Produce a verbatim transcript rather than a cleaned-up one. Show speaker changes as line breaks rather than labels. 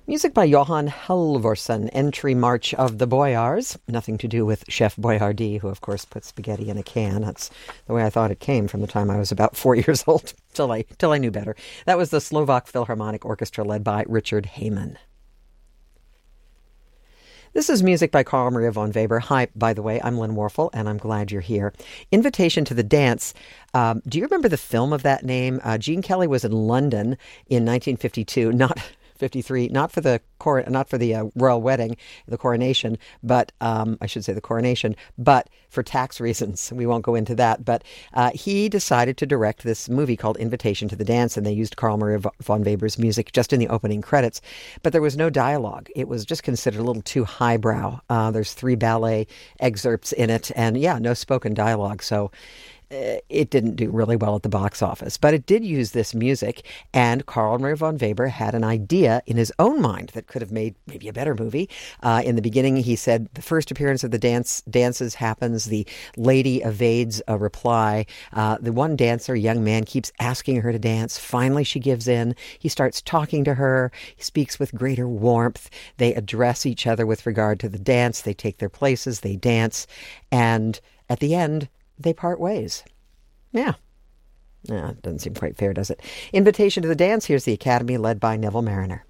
Music by Johan Halvorsen, Entry March of the Boyars. Nothing to do with Chef Boyardee, who, of course, put spaghetti in a can. That's the way I thought it came from the time I was about four years old, till I, till I knew better. That was the Slovak Philharmonic Orchestra led by Richard Heyman. This is music by Carl Maria von Weber. Hi, by the way, I'm Lynn Warfel, and I'm glad you're here. Invitation to the Dance. Um, do you remember the film of that name? Uh, Gene Kelly was in London in nineteen fifty-two, not fifty-three, not for the cor- not for the uh, royal wedding, the coronation, but um, I should say the coronation, but for tax reasons. We won't go into that. But uh, he decided to direct this movie called Invitation to the Dance, and they used Carl Maria von Weber's music just in the opening credits. But there was no dialogue. It was just considered a little too highbrow. Uh, there's three ballet excerpts in it, and yeah, no spoken dialogue. So Uh, it didn't do really well at the box office, but it did use this music, and Carl Maria von Weber had an idea in his own mind that could have made maybe a better movie. Uh, in the beginning, he said the first appearance of the dance dances happens. The lady evades a reply. Uh, the one dancer, young man, keeps asking her to dance. Finally, she gives in. He starts talking to her. He speaks with greater warmth. They address each other with regard to the dance. They take their places. They dance. And at the end, they part ways. Yeah. Yeah, it doesn't seem quite fair, does it? Invitation to the Dance. Here's the Academy led by Neville Mariner.